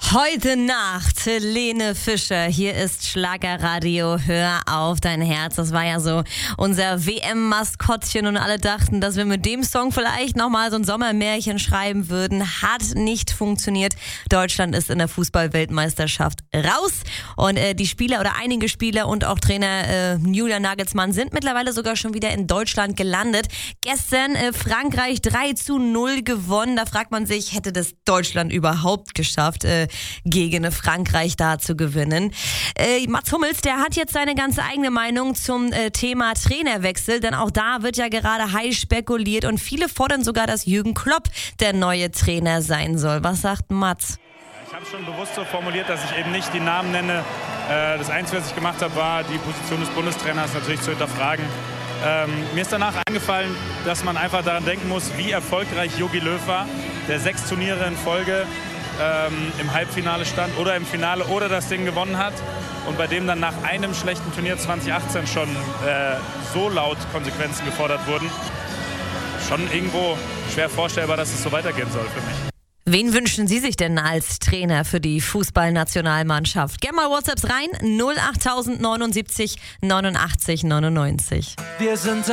Heute Nacht, Helene Fischer, hier ist Schlagerradio, hör auf dein Herz. Das war ja so unser WM-Maskottchen und alle dachten, dass wir mit dem Song vielleicht nochmal so ein Sommermärchen schreiben würden. Hat nicht funktioniert. Deutschland ist in der Fußball-Weltmeisterschaft raus und die Spieler oder einige Spieler und auch Trainer Julian Nagelsmann sind mittlerweile sogar schon wieder in Deutschland gelandet. Gestern Frankreich 3-0 gewonnen. Da fragt man sich, hätte das Deutschland überhaupt geschafft, gegen Frankreich da zu gewinnen. Mats Hummels, der hat jetzt seine ganz eigene Meinung zum Thema Trainerwechsel, denn auch da wird ja gerade heiß spekuliert und viele fordern sogar, dass Jürgen Klopp der neue Trainer sein soll. Was sagt Mats? Ich habe schon bewusst so formuliert, dass ich eben nicht die Namen nenne. Das Einzige, was ich gemacht habe, war die Position des Bundestrainers natürlich zu hinterfragen. Mir ist danach eingefallen, dass man einfach daran denken muss, wie erfolgreich Jogi Löw war, der 6 Turniere in Folge im Halbfinale stand oder im Finale oder das Ding gewonnen hat und bei dem dann nach einem schlechten Turnier 2018 schon so laut Konsequenzen gefordert wurden. Schon irgendwo schwer vorstellbar, dass es so weitergehen soll für mich. Wen wünschen Sie sich denn als Trainer für die Fußballnationalmannschaft? Gerne mal WhatsApps rein, 08079 89 99. Wir sind